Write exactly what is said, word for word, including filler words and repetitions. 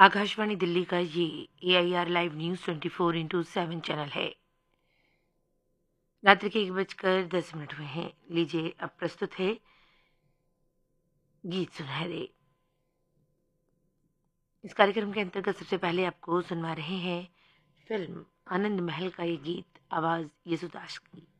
आकाशवाणी दिल्ली का ये ए I R live news twenty four into seven channel है। रात्रि के एक बजकर दस मिनट हुए हैं। लीजिए अब प्रस्तुत है गीत सुनहरे। इस कार्यक्रम के अंतर्गत सबसे पहले आपको सुनवा रहे हैं फिल्म आनंद महल का ये गीत, आवाज़ यसुदास की।